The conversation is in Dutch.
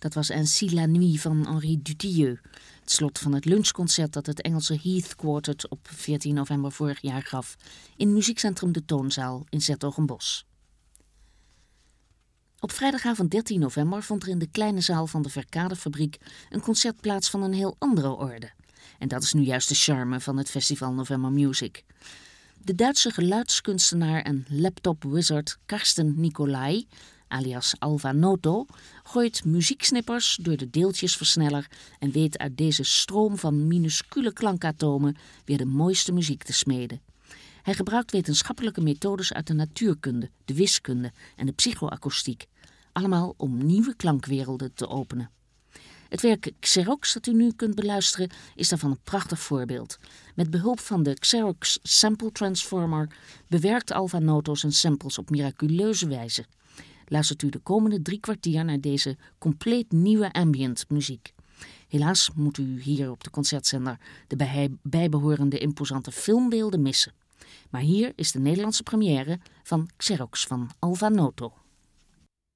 Dat was Ainsi la nuit van Henri Dutilleux. Het slot van het lunchconcert dat het Engelse Heath Quartet op 14 november vorig jaar gaf in muziekcentrum De Toonzaal in 's-Hertogenbosch. Op vrijdagavond 13 november vond er in de kleine zaal van de Verkadefabriek een concert plaats van een heel andere orde. En dat is nu juist de charme van het festival November Music. De Duitse geluidskunstenaar en laptop-wizard Karsten Nicolai, alias Alva Noto, gooit muzieksnippers door de deeltjesversneller en weet uit deze stroom van minuscule klankatomen weer de mooiste muziek te smeden. Hij gebruikt wetenschappelijke methodes uit de natuurkunde, de wiskunde en de psychoakoestiek, allemaal om nieuwe klankwerelden te openen. Het werk Xerox dat u nu kunt beluisteren is daarvan een prachtig voorbeeld. Met behulp van de Xerox Sample Transformer bewerkt Alva Noto zijn samples op miraculeuze wijze. Luistert u de komende 3 kwartier naar deze compleet nieuwe ambient muziek. Helaas moet u hier op de concertzender de bijbehorende imposante filmbeelden missen. Maar hier is de Nederlandse première van Xerox van Alva Noto.